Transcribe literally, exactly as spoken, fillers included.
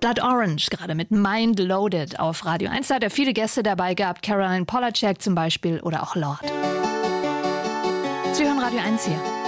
Blood Orange, gerade mit Mind Loaded auf Radio eins. Da hat er viele Gäste dabei gehabt, Caroline Polachek zum Beispiel oder auch Lord. Sie hören Radio eins hier.